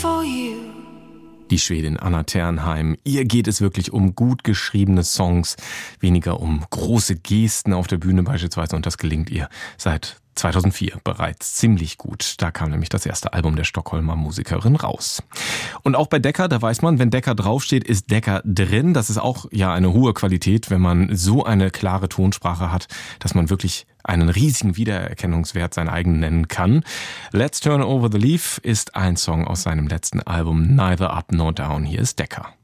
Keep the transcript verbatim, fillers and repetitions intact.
for you. Die Schwedin Anna Ternheim. Ihr geht es wirklich um gut geschriebene Songs, weniger um große Gesten auf der Bühne beispielsweise. Und das gelingt ihr seit zweitausendvier bereits ziemlich gut. Da kam nämlich das erste Album der Stockholmer Musikerin raus. Und auch bei Decca, da weiß man, wenn Decca draufsteht, ist Decca drin. Das ist auch ja eine hohe Qualität, wenn man so eine klare Tonsprache hat, dass man wirklich einen riesigen Wiedererkennungswert sein eigen nennen kann. Let's Turn Over the Leaf ist ein Song aus seinem letzten Album Neither Up Nor Down. Hier ist Decca.